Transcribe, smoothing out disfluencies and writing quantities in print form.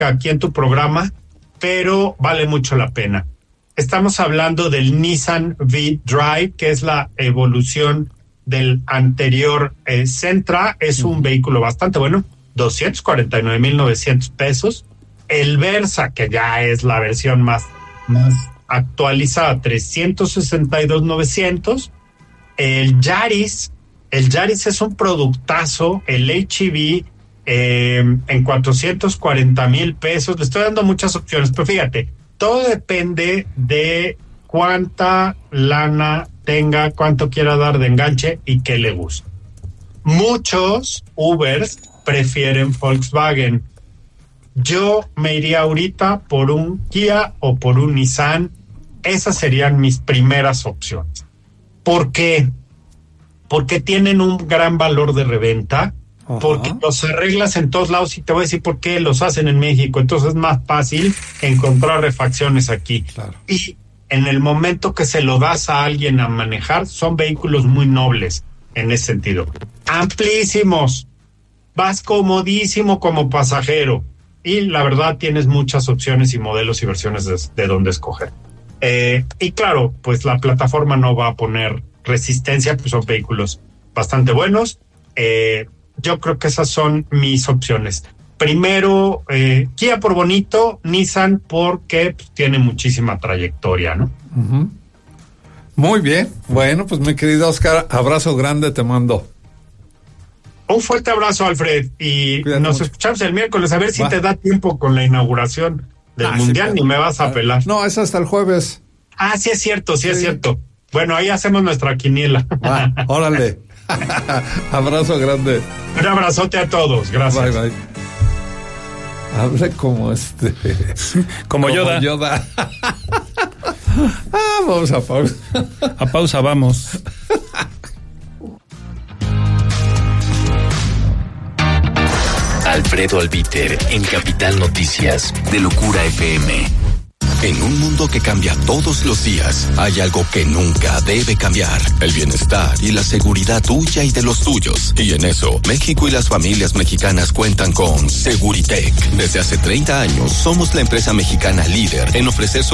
aquí en tu programa, pero vale mucho la pena. Estamos hablando del Nissan V-Drive, que es la evolución del anterior Sentra. Es un vehículo bastante bueno, 249,900 pesos. El Versa, que ya es la versión más actualizada, 362,900. El Yaris es un productazo, el HEV en 440,000 pesos. Le estoy dando muchas opciones, pero fíjate, todo depende de cuánta lana tenga, cuánto quiera dar de enganche y qué le gusta. Muchos Ubers prefieren Volkswagen. Yo me iría ahorita por un Kia o por un Nissan. Esas serían mis primeras opciones. ¿Por qué? Porque tienen un gran valor de reventa. Ajá. Porque los arreglas en todos lados, y te voy a decir por qué los hacen en México. Entonces es más fácil encontrar refacciones aquí. Claro. Y en el momento que se lo das a alguien a manejar, son vehículos muy nobles en ese sentido. Amplísimos. Vas comodísimo como pasajero. Y la verdad tienes muchas opciones y modelos y versiones de donde escoger. Y claro, pues la plataforma no va a poner resistencia, pues son vehículos bastante buenos. Yo creo que esas son mis opciones. Primero, Kia por bonito, Nissan porque pues, tiene muchísima trayectoria, ¿no? Uh-huh. Muy bien. Bueno, pues mi querido Oscar, abrazo grande te mando. Un fuerte abrazo, Alfred, y cuídate nos mucho. Escuchamos el miércoles, a ver si te da tiempo con la inauguración del Mundial, sí, ni me vas a pelar. No, es hasta el jueves. Ah, sí es cierto. Bueno, ahí hacemos nuestra quiniela. Órale. Abrazo grande. Un abrazote a todos, gracias. Bye, bye. Hable como como Yoda. Vamos a pausa. A pausa, vamos. Alfredo Albiter en Capital Noticias de Locura FM. En un mundo que cambia todos los días, hay algo que nunca debe cambiar: el bienestar y la seguridad tuya y de los tuyos. Y en eso, México y las familias mexicanas cuentan con Seguritech. Desde hace 30 años, somos la empresa mexicana líder en ofrecer